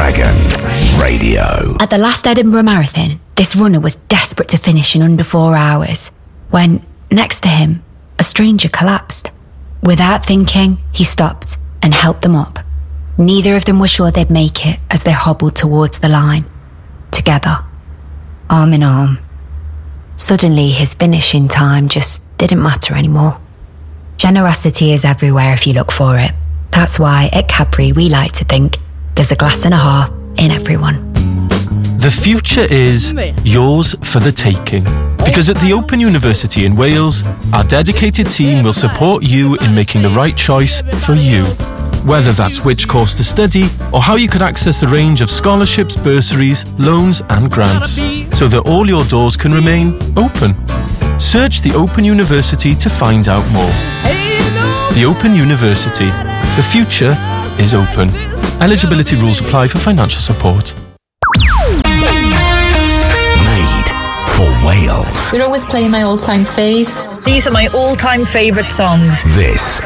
Dragon Radio. At the last Edinburgh Marathon, this runner was desperate to finish in under 4 hours when, next to him, a stranger collapsed. Without thinking, he stopped and helped them up. Neither of them were sure they'd make it as they hobbled towards the line. Together, arm in arm. Suddenly, his finishing time just didn't matter anymore. Generosity is everywhere if you look for it. That's why at Cadbury we like to think there's a glass and a half in everyone. The future is yours for the taking. Because at the Open University in Wales, our dedicated team will support you in making the right choice for you. Whether that's which course to study or how you could access the range of scholarships, bursaries, loans and grants, so that all your doors can remain open. Search the Open University to find out more. The Open University. The future is open. Eligibility rules apply for financial support. Made for Wales. We're always playing my all-time faves. These are my all-time favourite songs. This